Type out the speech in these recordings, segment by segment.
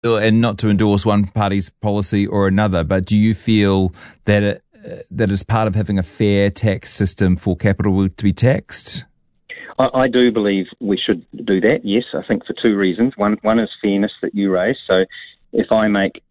and not to endorse one party's policy or another, but do you feel that that is part of having a fair tax system for capital to be taxed? I do believe we should do that, yes, I think for two reasons. One is fairness that you raised. So if I make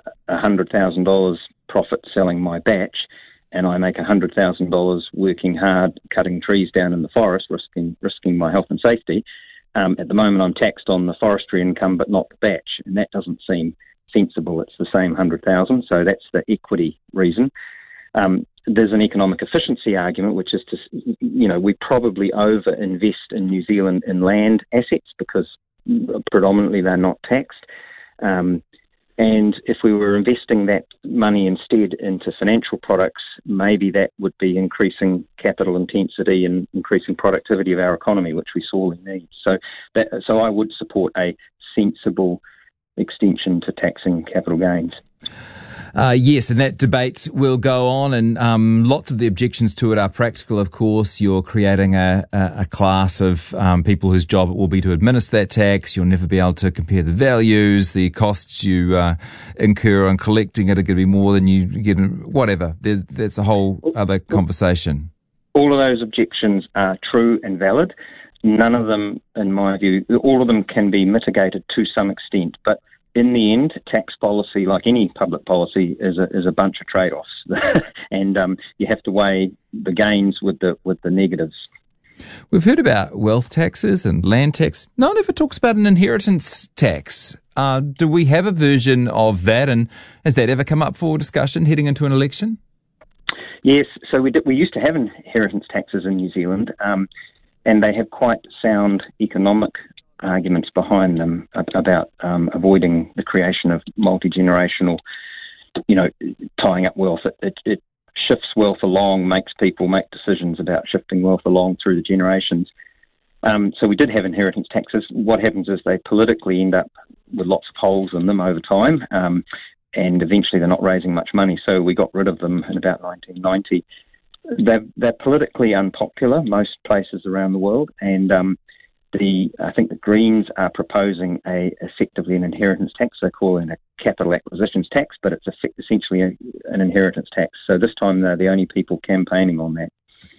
$100,000 profit selling my batch and I make $100,000 working hard, cutting trees down in the forest, risking my health and safety, at the moment I'm taxed on the forestry income but not the batch, and that doesn't seem sensible. It's the same 100,000, so that's the equity reason. There's an economic efficiency argument, which is we probably over-invest in New Zealand in land assets because predominantly they're not taxed. And if we were investing that money instead into financial products, maybe that would be increasing capital intensity and increasing productivity of our economy, which we sorely need. So I would support a sensible extension to taxing capital gains. Yes, and that debate will go on, and lots of the objections to it are practical, of course. You're creating a class of people whose job it will be to administer that tax. You'll never be able to compare the values. The costs you incur on collecting it are going to be more than you get, whatever. That's a whole other conversation. All of those objections are true and valid. None of them, in my view, all of them can be mitigated to some extent, but in the end, tax policy, like any public policy, is a bunch of trade-offs, and you have to weigh the gains with the negatives. We've heard about wealth taxes and land tax. No one ever talks about an inheritance tax. Do we have a version of that, and has that ever come up for discussion heading into an election? Yes, so we used to have inheritance taxes in New Zealand, and they have quite sound economic arguments behind them about avoiding the creation of multi-generational, tying up wealth. It shifts wealth along, makes people make decisions about shifting wealth along through the generations. So we did have inheritance taxes. What happens is they politically end up with lots of holes in them over time, and eventually they're not raising much money. So we got rid of them in about 1990. They're politically unpopular most places around the world, and I think the Greens are proposing effectively an inheritance tax. They're calling it a capital acquisitions tax, but it's essentially an inheritance tax. So this time they're the only people campaigning on that.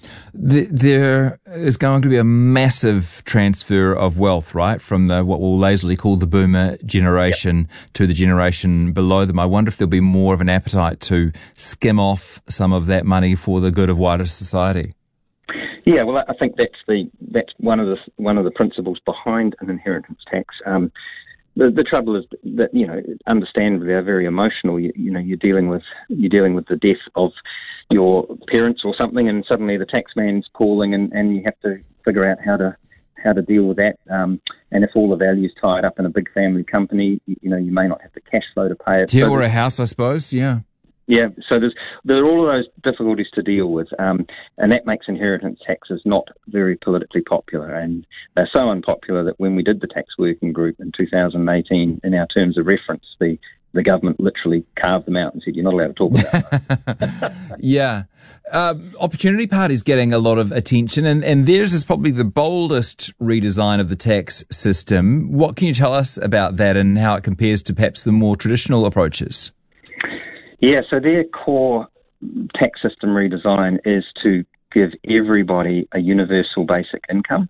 There is going to be a massive transfer of wealth, right, from what we'll lazily call the boomer generation to the generation below them. I wonder if there'll be more of an appetite to skim off some of that money for the good of wider society. Yeah, well, I think that's one of the principles behind an inheritance tax. The trouble is that understandably they're very emotional. You're dealing with the death of your parents or something, and suddenly the tax man's calling, and you have to figure out how to deal with that. And if all the value's tied up in a big family company, you may not have the cash flow to pay it. Yeah, or a house, I suppose. Yeah. Yeah, so there are all of those difficulties to deal with, and that makes inheritance taxes not very politically popular. And they're so unpopular that when we did the tax working group in 2018, in our terms of reference, the government literally carved them out and said, you're not allowed to talk about them. Yeah. Opportunity Party's getting a lot of attention, and theirs is probably the boldest redesign of the tax system. What can you tell us about that and how it compares to perhaps the more traditional approaches? Yeah, so their core tax system redesign is to give everybody a universal basic income.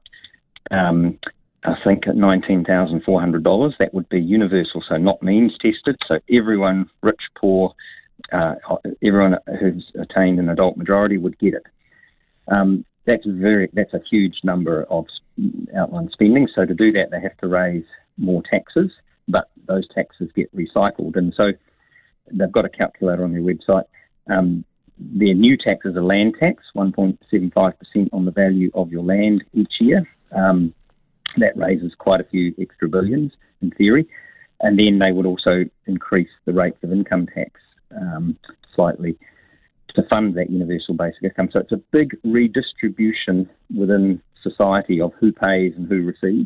I think at $19,400, that would be universal, so not means tested. So everyone, rich, poor, everyone who's attained an adult majority would get it. That's a huge number of outline spending. So to do that, they have to raise more taxes, but those taxes get recycled, and so they've got a calculator on their website. Their new tax is a land tax, 1.75% on the value of your land each year. That raises quite a few extra billions in theory. And then they would also increase the rates of income tax slightly to fund that universal basic income. So it's a big redistribution within society of who pays and who receives.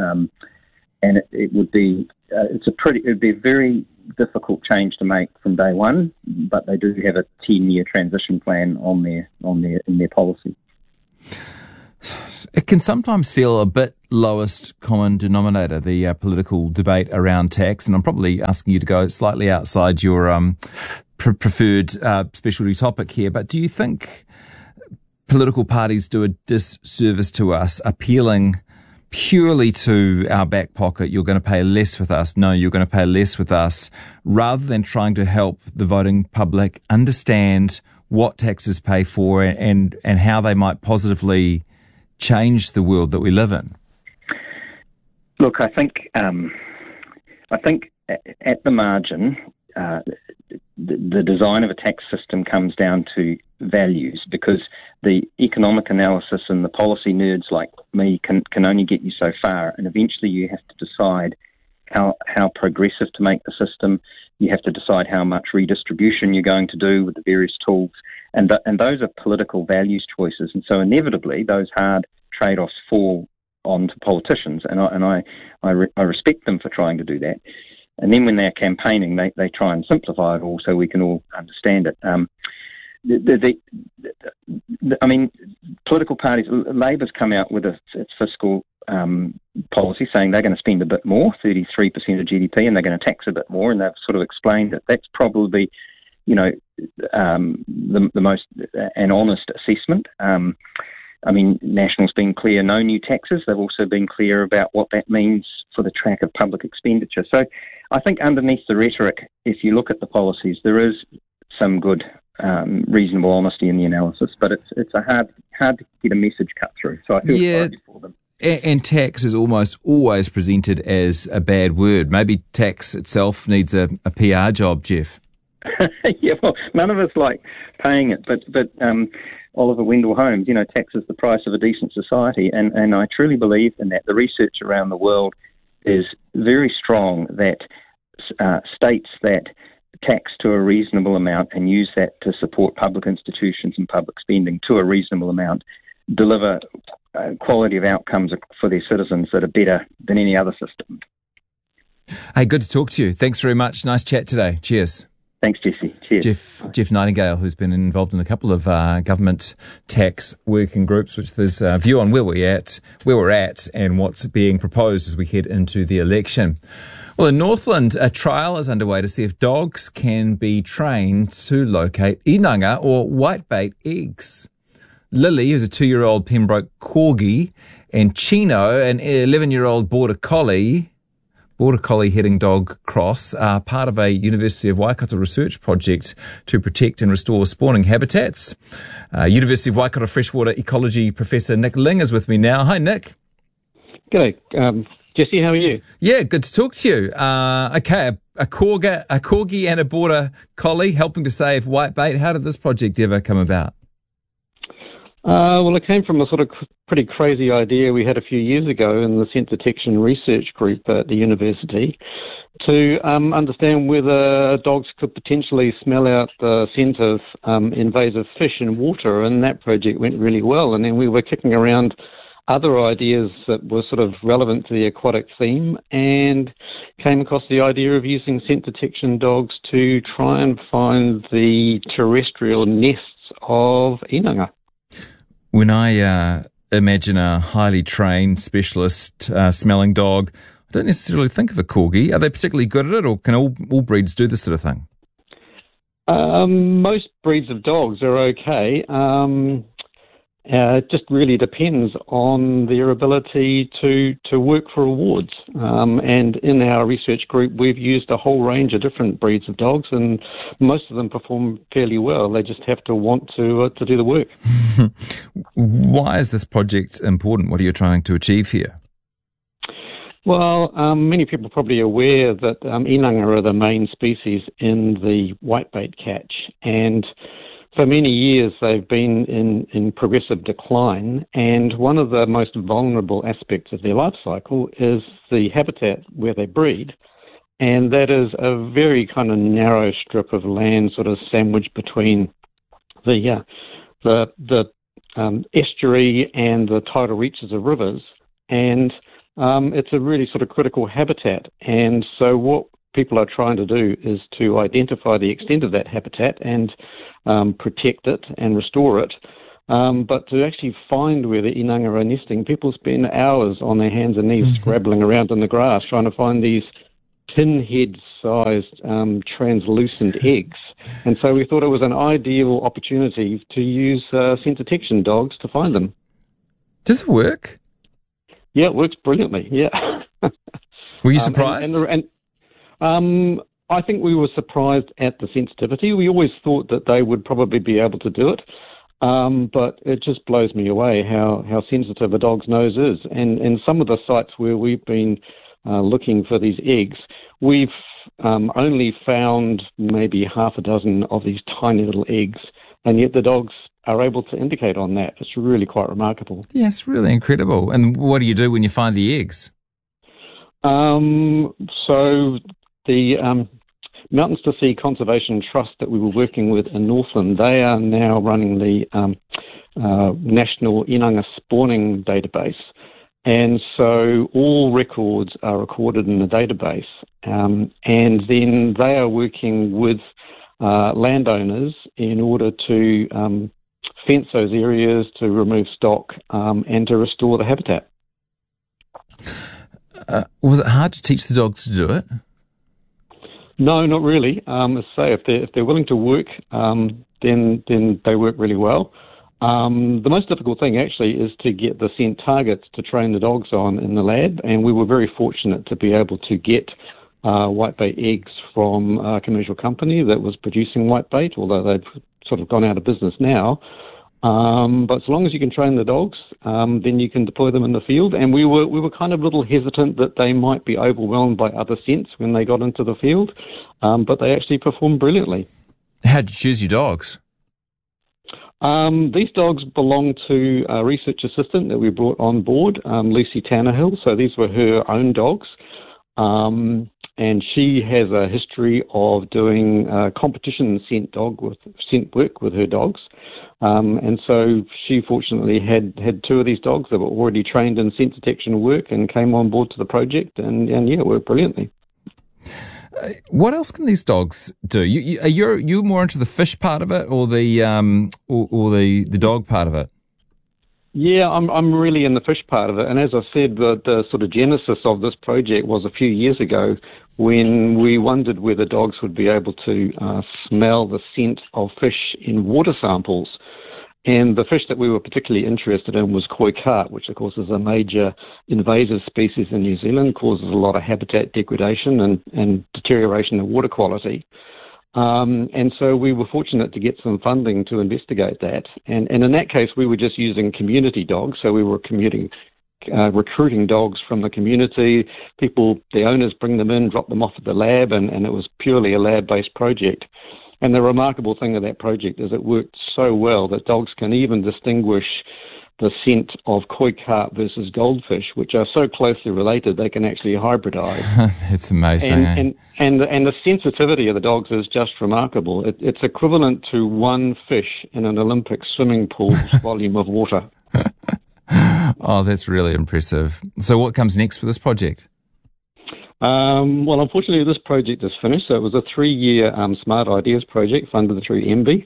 And it would be a very difficult change to make from day one, but they do have a 10-year transition plan in their policy. It can sometimes feel a bit lowest common denominator, the political debate around tax, and I'm probably asking you to go slightly outside your preferred specialty topic here, but do you think political parties do a disservice to us appealing purely to our back pocket? You're going to pay less with us. No, you're going to pay less with us, rather than trying to help the voting public understand what taxes pay for and how they might positively change the world that we live in. Look, I think at the margin, the design of a tax system comes down to values, because the economic analysis and the policy nerds like me can only get you so far, and eventually you have to decide how progressive to make the system. You have to decide how much redistribution you're going to do with the various tools, and those are political values choices, and so inevitably those hard trade-offs fall onto politicians, and I respect them for trying to do that. And then when they're campaigning, they try and simplify it all so we can all understand it. Political parties, Labor's come out with its fiscal policy saying they're going to spend a bit more, 33% of GDP, and they're going to tax a bit more, and they've sort of explained that that's probably, the most an honest assessment. National's been clear, no new taxes. They've also been clear about what that means for the track of public expenditure. So I think underneath the rhetoric, if you look at the policies, there is some good, reasonable honesty in the analysis, but it's a hard to get a message cut through. So I feel sorry for them. And tax is almost always presented as a bad word. Maybe tax itself needs a PR job, Jeff. Yeah, well, none of us like paying it, but Oliver Wendell Holmes, tax is the price of a decent society, and I truly believe in that. The research around the world is very strong that states that tax to a reasonable amount and use that to support public institutions and public spending to a reasonable amount deliver quality of outcomes for their citizens that are better than any other system. Hey, good to talk to you. Thanks very much. Nice chat today. Cheers. Thanks, Jesse. Cheers. Jeff Nightingale, who's been involved in a couple of government tax working groups, which there's a view on where we're at, and what's being proposed as we head into the election. Well, in Northland, a trial is underway to see if dogs can be trained to locate inanga, or whitebait eggs. Lily, who's a 2-year-old Pembroke Corgi, and Chino, an 11-year-old Border Collie heading dog cross, are part of a University of Waikato research project to protect and restore spawning habitats. University of Waikato freshwater ecology professor Nick Ling is with me now. Hi, Nick. G'day. Jesse, how are you? Yeah, good to talk to you. Okay, a corgi and a Border Collie helping to save whitebait. How did this project ever come about? Well, it came from a sort of pretty crazy idea we had a few years ago in the scent detection research group at the university to understand whether dogs could potentially smell out the scent of invasive fish in water, and that project went really well. And then we were kicking around other ideas that were sort of relevant to the aquatic theme and came across the idea of using scent detection dogs to try and find the terrestrial nests of inanga. When I imagine a highly trained specialist smelling dog, I don't necessarily think of a corgi. Are they particularly good at it, or can all breeds do this sort of thing? Most breeds of dogs are okay. It just really depends on their ability to work for awards. And in our research group, we've used a whole range of different breeds of dogs, and most of them perform fairly well. They just have to want to do the work. Why is this project important? What are you trying to achieve here? Well, many people are probably aware that inanga are the main species in the whitebait catch, and for many years they've been in progressive decline, and one of the most vulnerable aspects of their life cycle is the habitat where they breed, and that is a very kind of narrow strip of land sort of sandwiched between the estuary and the tidal reaches of rivers, and it's a really sort of critical habitat. And so what people are trying to do is to identify the extent of that habitat and protect it and restore it But to actually find where the inanga are nesting, people spend hours on their hands and knees scrabbling around in the grass trying to find these pinhead-sized translucent eggs. And so we thought it was an ideal opportunity to use scent detection dogs to find them. Does it work? Yeah, it works brilliantly, yeah. Were you surprised? I think we were surprised at the sensitivity. We always thought that they would probably be able to do it. But it just blows me away how sensitive a dog's nose is. And some of the sites where we've been looking for these eggs, we've only found maybe half a dozen of these tiny little eggs, and yet the dogs are able to indicate on that. It's really quite remarkable. Yes, really incredible. And what do you do when you find the eggs? So the Mountains to Sea Conservation Trust that we were working with in Northland, they are now running the National Inanga Spawning Database. And so all records are recorded in the database. And then they are working with landowners in order to fence those areas, to remove stock, and to restore the habitat. Was it hard to teach the dogs to do it? No, not really. As I say, if they're willing to work, then they work really well. The most difficult thing actually is to get the scent targets to train the dogs on in the lab, and we were very fortunate to be able to get whitebait eggs from a commercial company that was producing whitebait, although they've sort of gone out of business now. But so long as you can train the dogs, then you can deploy them in the field. And we were kind of a little hesitant that they might be overwhelmed by other scents when they got into the field, but they actually performed brilliantly. How did you choose your dogs? These dogs belong to a research assistant that we brought on board, Lucy Tannehill. So these were her own dogs. And she has a history of doing competition scent work with her dogs. And so she fortunately had two of these dogs that were already trained in scent detection work and came on board to the project and yeah, worked brilliantly. What else can these dogs do? Are you more into the fish part of it or the dog part of it? Yeah, I'm really in the fish part of it. And as I said, the sort of genesis of this project was a few years ago when we wondered whether dogs would be able to smell the scent of fish in water samples. And the fish that we were particularly interested in was koi carp, which of course is a major invasive species in New Zealand, causes a lot of habitat degradation and deterioration of water quality. And so we were fortunate to get some funding to investigate that. And in that case, we were just using community dogs. So we were recruiting dogs from the community. The owners bring them in, drop them off at the lab, and it was purely a lab-based project. And the remarkable thing of that project is it worked so well that dogs can even distinguish the scent of koi carp versus goldfish, which are so closely related they can actually hybridize. It's amazing. And the sensitivity of the dogs is just remarkable. It's equivalent to one fish in an Olympic swimming pool's volume of water. Oh, that's really impressive. So what comes next for this project? Well, unfortunately, this project is finished. So it was a 3-year Smart Ideas project funded through MB.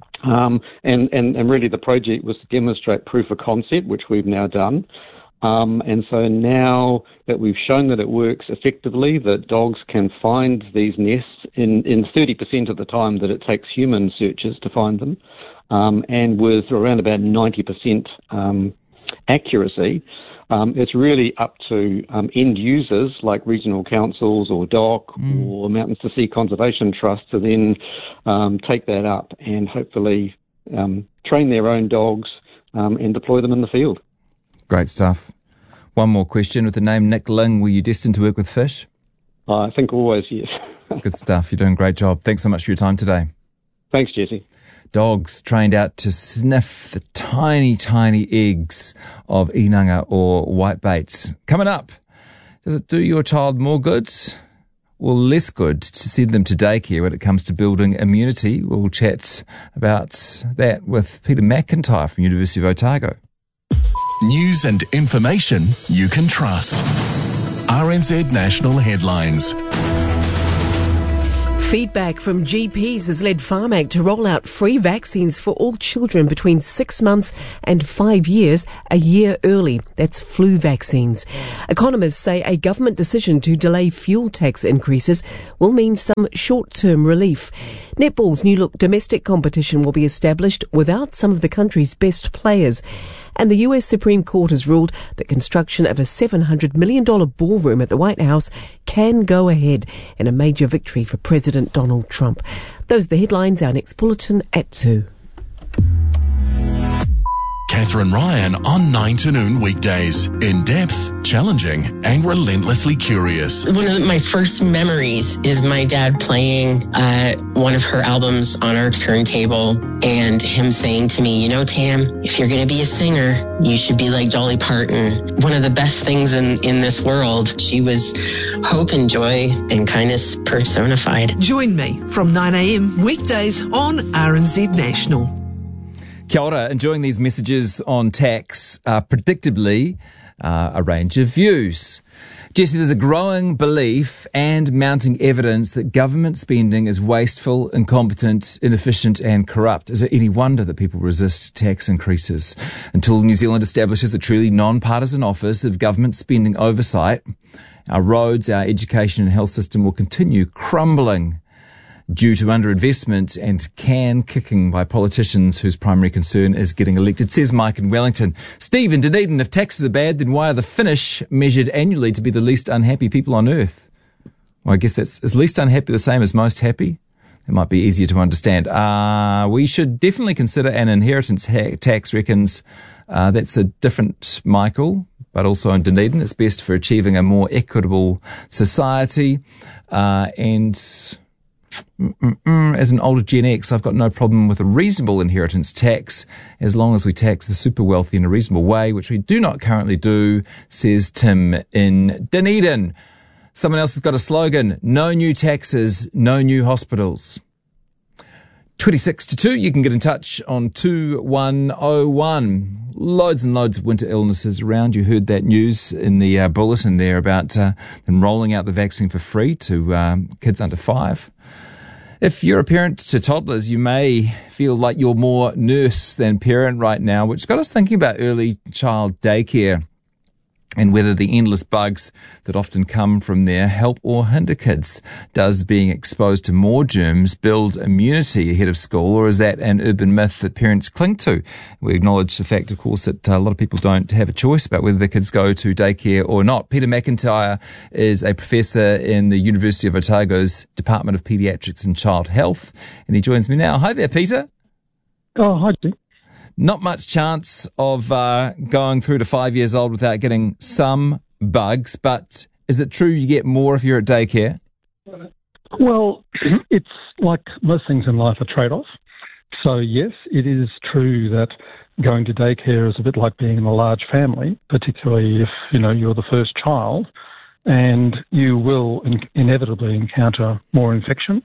And really the project was to demonstrate proof of concept, which we've now done. And so now that we've shown that it works effectively, that dogs can find these nests in 30% of the time that it takes human searchers to find them, and with around about 90% accuracy, it's really up to end users like regional councils or DOC or Mountains to Sea Conservation Trust to then take that up and hopefully train their own dogs and deploy them in the field. Great stuff. One more question. With the name Nick Ling, were you destined to work with fish? I think always, yes. Good stuff. You're doing a great job. Thanks so much for your time today. Thanks, Jesse. Dogs trained out to sniff the tiny, tiny eggs of inanga or whitebaits. Coming up, does it do your child more good or less good to send them to daycare when it comes to building immunity? We'll chat about that with Peter McIntyre from University of Otago. News and information you can trust. RNZ National Headlines. Feedback from GPs has led Pharmac to roll out free vaccines for all children between 6 months and 5 years a year early. That's flu vaccines. Economists say a government decision to delay fuel tax increases will mean some short-term relief. Netball's new look domestic competition will be established without some of the country's best players. And the US Supreme Court has ruled that construction of a $700 million ballroom at the White House can go ahead in a major victory for President Donald Trump. Those are the headlines. Our next bulletin at 2. Catherine Ryan on 9 to noon weekdays. In depth, challenging, and relentlessly curious. One of my first memories is my dad playing one of her albums on our turntable and him saying to me, Tam, if you're going to be a singer, you should be like Dolly Parton. One of the best things in this world. She was hope and joy and kindness personified. Join me from 9 a.m. weekdays on RNZ National. Kia ora, enjoying these messages on tax, predictably a range of views. Jesse, there's a growing belief and mounting evidence that government spending is wasteful, incompetent, inefficient and corrupt. Is it any wonder that people resist tax increases? Until New Zealand establishes a truly non-partisan office of government spending oversight, our roads, our education and health system will continue crumbling due to underinvestment and can-kicking by politicians whose primary concern is getting elected, says Mike in Wellington. Steve in Dunedin, if taxes are bad, then why are the Finnish measured annually to be the least unhappy people on earth? Well, I guess is least unhappy the same as most happy? It might be easier to understand. We should definitely consider an inheritance tax, reckons. That's a different Michael, but also in Dunedin. It's best for achieving a more equitable society. As an older Gen X, I've got no problem with a reasonable inheritance tax as long as we tax the super wealthy in a reasonable way, which we do not currently do, says Tim in Dunedin. Someone else has got a slogan: no new taxes, no new hospitals. 26 to 2, you can get in touch on 2101. Loads and loads of winter illnesses around. You heard that news in the bulletin there about them rolling out the vaccine for free to kids under 5. If you're a parent to toddlers, you may feel like you're more nurse than parent right now, which got us thinking about early child daycare and whether the endless bugs that often come from there help or hinder kids. Does being exposed to more germs build immunity ahead of school, or is that an urban myth that parents cling to? We acknowledge the fact, of course, that a lot of people don't have a choice about whether their kids go to daycare or not. Peter McIntyre is a professor in the University of Otago's Department of Pediatrics and Child Health, and he joins me now. Hi there, Peter. Oh, hi, Steve. Not much chance of going through to 5 years old without getting some bugs, but is it true you get more if you're at daycare? Well, it's like most things in life, a trade-off. So, yes, it is true that going to daycare is a bit like being in a large family, particularly if, you're the first child, and you will inevitably encounter more infections.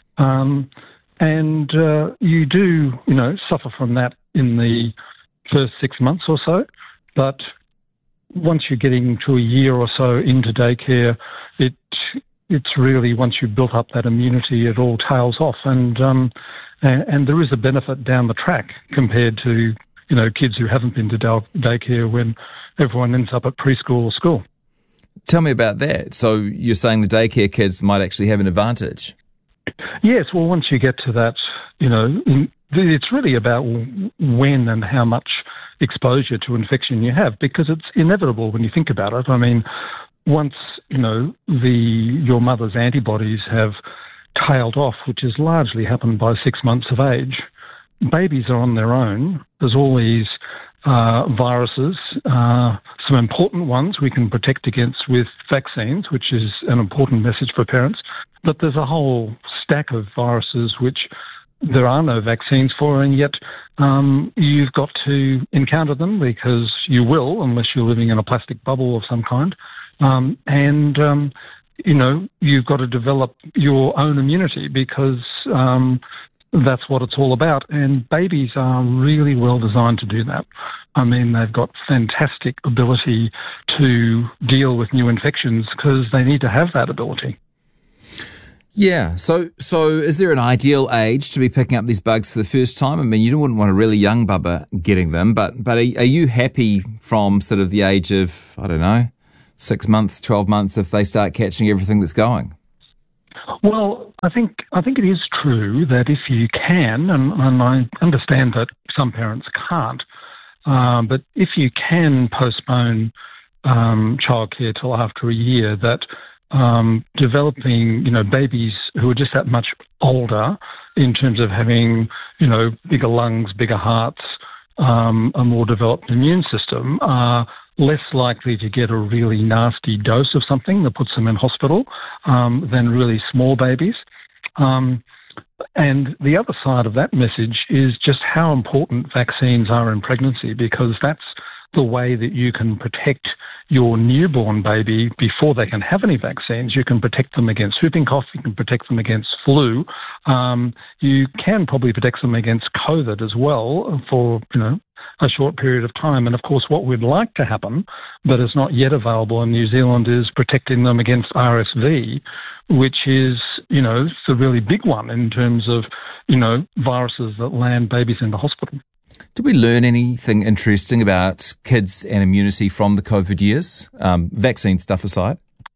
And you do, suffer from that in the first 6 months or so. But once you're getting to a year or so into daycare, it's really, once you've built up that immunity, it all tails off. And there is a benefit down the track compared to, kids who haven't been to daycare when everyone ends up at preschool or school. Tell me about that. So you're saying the daycare kids might actually have an advantage? Yes, well, once you get to that, it's really about when and how much exposure to infection you have, because it's inevitable when you think about it. I mean, once, your mother's antibodies have tailed off, which has largely happened by 6 months of age, babies are on their own. There's all these viruses, some important ones we can protect against with vaccines, which is an important message for parents. But there's a whole stack of viruses which there are no vaccines for, and yet you've got to encounter them, because you will, unless you're living in a plastic bubble of some kind. You've got to develop your own immunity, because that's what it's all about. And babies are really well designed to do that. I mean, they've got fantastic ability to deal with new infections because they need to have that ability. Yeah. So is there an ideal age to be picking up these bugs for the first time? I mean, you wouldn't want a really young bubba getting them, but are you happy from sort of the age of, I don't know, 6 months, 12 months if they start catching everything that's going? Well, I think it is true that if you can, and I understand that some parents can't, but if you can postpone childcare till after a year, that developing, babies who are just that much older in terms of having, bigger lungs, bigger hearts, a more developed immune system are less likely to get a really nasty dose of something that puts them in hospital than really small babies. And the other side of that message is just how important vaccines are in pregnancy, because that's the way that you can protect your newborn baby before they can have any vaccines. You can protect them against whooping cough, you can protect them against flu, you can probably protect them against COVID as well for, a short period of time. And of course, what we'd like to happen, but is not yet available in New Zealand, is protecting them against RSV, which is, the really big one in terms of, viruses that land babies in the hospital. Did we learn anything interesting about kids and immunity from the COVID years, vaccine stuff aside?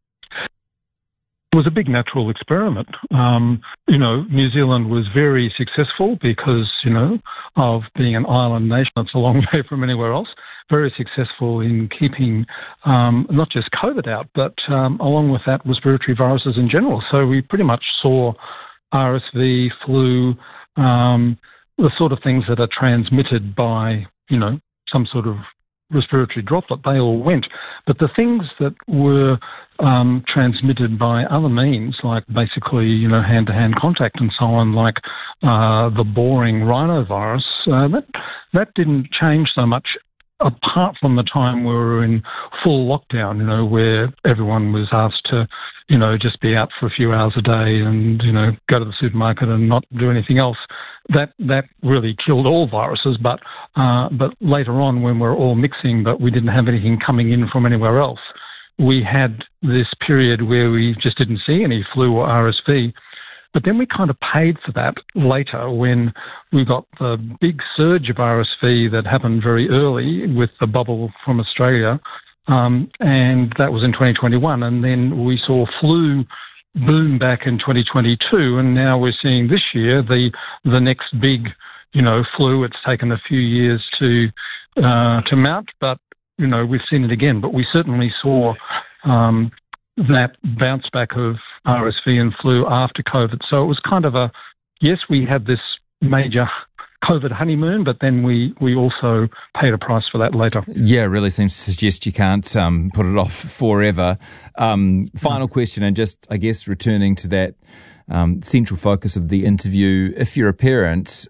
It was a big natural experiment. New Zealand was very successful because, of being an island nation. It's a long way from anywhere else. Very successful in keeping not just COVID out, but along with that, respiratory viruses in general. So we pretty much saw RSV, flu, the sort of things that are transmitted by, some sort of respiratory droplet, they all went. But the things that were transmitted by other means, like basically, hand-to-hand contact and so on, like the boring rhinovirus, that didn't change so much, apart from the time we were in full lockdown, where everyone was asked to, just be out for a few hours a day and, go to the supermarket and not do anything else. That really killed all viruses. But later on, when we're all mixing, but we didn't have anything coming in from anywhere else, we had this period where we just didn't see any flu or RSV. But then we kind of paid for that later when we got the big surge of RSV that happened very early with the bubble from Australia, and that was in 2021. And then we saw flu boom back in 2022, and now we're seeing this year the next big, flu. It's taken a few years to mount, but we've seen it again. But we certainly saw that bounce back of RSV and flu after COVID. So it was kind of yes, we had this major COVID honeymoon, but then we also paid a price for that later. Yeah, it really seems to suggest you can't put it off forever. Final question, and just, I guess, returning to that central focus of the interview. If you're a parent,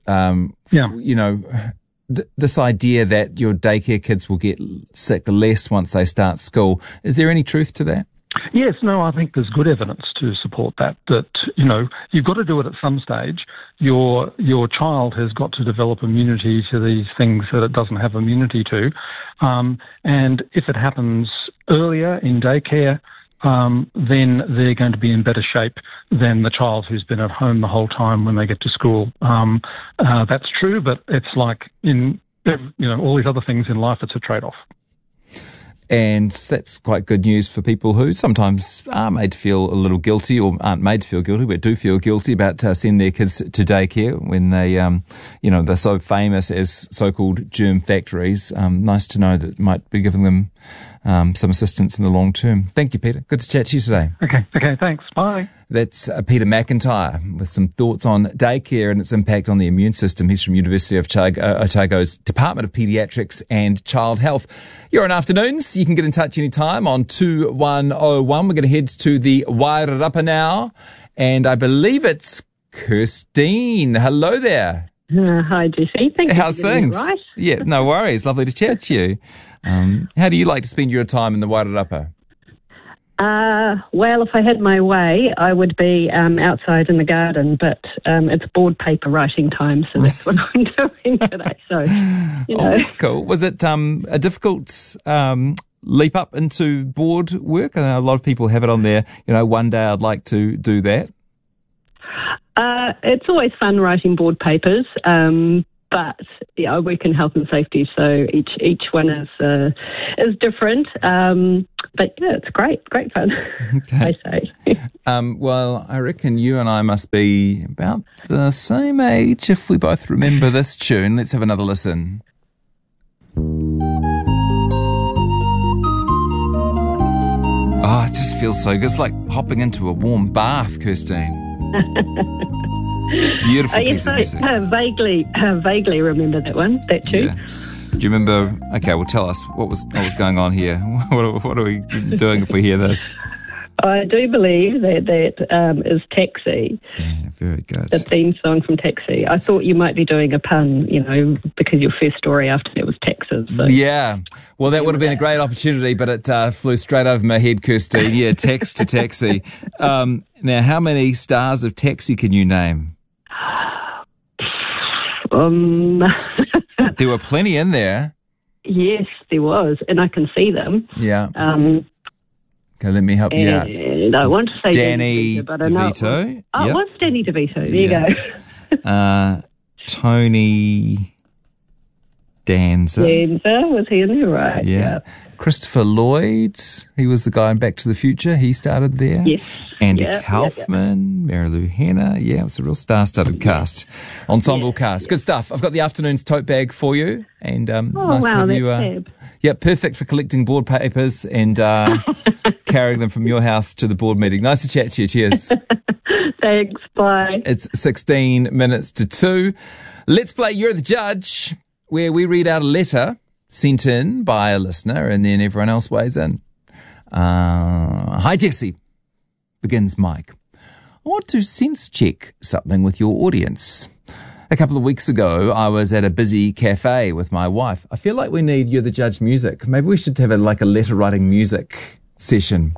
this idea that your daycare kids will get sick less once they start school, is there any truth to that? Yes, no, I think there's good evidence to support that, you've got to do it at some stage. Your child has got to develop immunity to these things that it doesn't have immunity to. And if it happens earlier in daycare, then they're going to be in better shape than the child who's been at home the whole time when they get to school. That's true, but it's like in all these other things in life, it's a trade-off. And that's quite good news for people who sometimes are made to feel a little guilty, or aren't made to feel guilty, but do feel guilty about sending their kids to daycare when they, they're so famous as so-called germ factories. Nice to know that it might be giving them some assistance in the long term. Thank you, Peter. Good to chat to you today. Okay, thanks. Bye. That's Peter McIntyre with some thoughts on daycare and its impact on the immune system. He's from University of Otago's Department of Paediatrics and Child Health. You're on Afternoons. You can get in touch anytime on 2101. We're going to head to the Wairarapa now, and I believe it's Kirstine. Hello there. Hi, Jesse. Thank you. How's things? Right. Yeah, no worries. Lovely to chat to you. How do you like to spend your time in the Wairarapa? Well, if I had my way, I would be outside in the garden, but it's board paper writing time, so that's what I'm doing today. So, Oh, that's cool. Was it a difficult leap up into board work? I know a lot of people have it on there, one day I'd like to do that. It's always fun writing board papers, but I work in health and safety, so each one is different. But yeah, it's great fun. Okay. I say. Well, I reckon you and I must be about the same age if we both remember this tune. Let's have another listen. Oh, it just feels so good. It's like hopping into a warm bath, Kirstine. Beautiful piece of music. I vaguely remember that tune. Yeah. Do you remember? Okay, well, tell us what was going on here. What are we doing if we hear this? I do believe that is Taxi. Yeah, very good. The theme song from Taxi. I thought you might be doing a pun, because your first story after that was taxes. So. Yeah. Well, that would have been a great opportunity, but it flew straight over my head, Kirstine. Yeah, text to Taxi. Now, how many stars of Taxi can you name? There were plenty in there. Yes, there was, and I can see them. Yeah. Okay, let me help you out. I want to say Danny DeVito, but I know DeVito. Oh, it was Danny DeVito. There you go. Tony Danza. Was he in there? Right. Yeah. Christopher Lloyd, he was the guy in Back to the Future. He started there. Yes. Andy Kaufman, Mary Lou Henner. Yeah, it was a real star-studded cast. Ensemble cast. Good stuff. I've got the afternoon's tote bag for you. And nice to have you. Fab. Yeah, perfect for collecting board papers and carrying them from your house to the board meeting. Nice to chat to you. Cheers. Thanks. Bye. It's 16 minutes to 2. Let's play You're the Judge, where we read out a letter sent in by a listener and then everyone else weighs in. Hi, Jesse. Begins Mike. I want to sense check something with your audience. A couple of weeks ago, I was at a busy cafe with my wife. I feel like we need You're the Judge music. Maybe we should have a letter writing music session.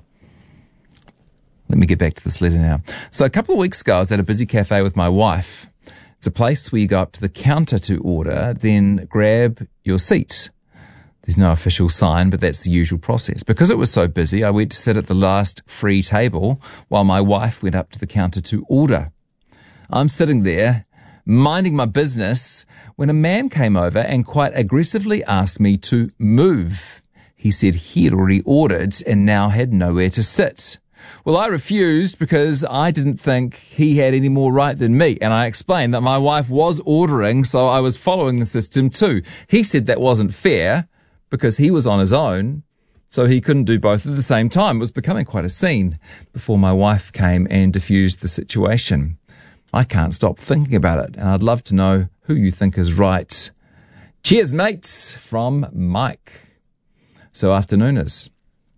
Let me get back to this letter now. So a couple of weeks ago, I was at a busy cafe with my wife. It's a place where you go up to the counter to order, then grab your seat. There's no official sign, but that's the usual process. Because it was so busy, I went to sit at the last free table while my wife went up to the counter to order. I'm sitting there, minding my business, when a man came over and quite aggressively asked me to move. He said he had already ordered and now had nowhere to sit. Well, I refused because I didn't think he had any more right than me, and I explained that my wife was ordering, so I was following the system too. He said that wasn't fair because he was on his own, so he couldn't do both at the same time. It was becoming quite a scene before my wife came and diffused the situation. I can't stop thinking about it, and I'd love to know who you think is right. Cheers, mates, from Mike. So, afternooners,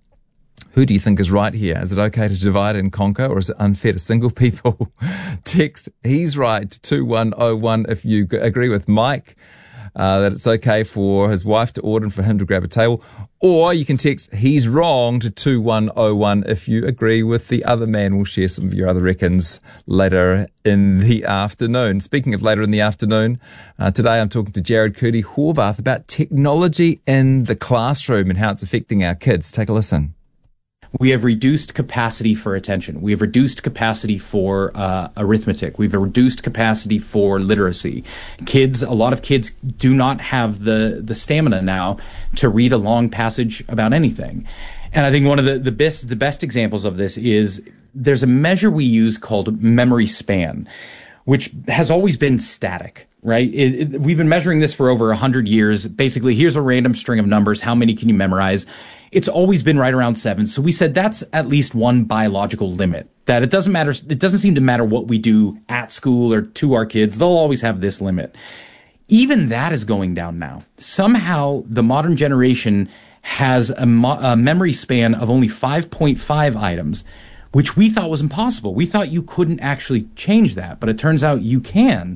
who do you think is right here? Is it okay to divide and conquer, or is it unfair to single people? Text, he's right, 2101 if you agree with Mike, that it's okay for his wife to order and for him to grab a table. Or you can text, he's wrong, to 2101 if you agree with the other man. We'll share some of your other reckons later in the afternoon. Speaking of later in the afternoon, today I'm talking to Jared Curdy-Horvath about technology in the classroom and how it's affecting our kids. Take a listen. We have reduced capacity for attention. We have reduced capacity for arithmetic. We've reduced capacity for literacy. A lot of kids do not have the stamina now to read a long passage about anything. And I think one of the best examples of this is there's a measure we use called memory span, which has always been static. Right? We've been measuring this for over 100 years. Basically, here's a random string of numbers. How many can you memorize? It's always been right around 7. So we said that's at least one biological limit. That it doesn't matter. It doesn't seem to matter what we do at school or to our kids. They'll always have this limit. Even that is going down now. Somehow the modern generation has a memory span of only 5.5 items, which we thought was impossible. We thought you couldn't actually change that, but it turns out you can.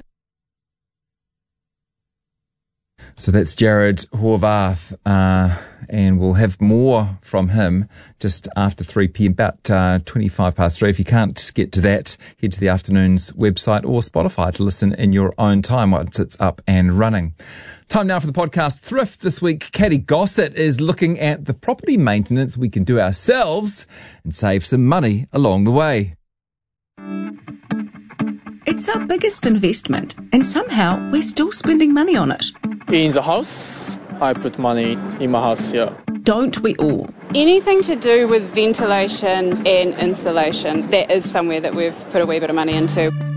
So that's Jared Horvath, and we'll have more from him just after 3 p.m, about 25 past 3. If you can't get to that, head to the afternoon's website or Spotify to listen in your own time once it's up and running. Time now for the podcast Thrift. This week, Katie Gossett is looking at the property maintenance we can do ourselves and save some money along the way. It's our biggest investment, and somehow we're still spending money on it. In the house, I put money in my house, yeah. Don't we all? Anything to do with ventilation and insulation, that is somewhere that we've put a wee bit of money into.